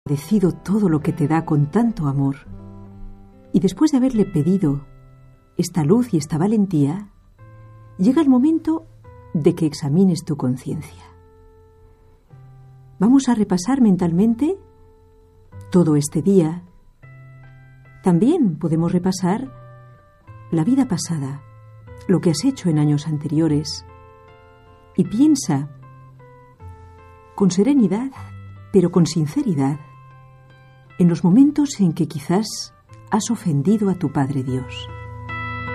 agradecido todo lo que te da con tanto amor, y después de haberle pedido esta luz y esta valentía, llega el momento de que examines tu conciencia. Vamos a repasar mentalmente todo este día. También podemos repasar la vida pasada, lo que has hecho en años anteriores, y piensa con serenidad, pero con sinceridad, en los momentos en que quizás has ofendido a tu Padre Dios.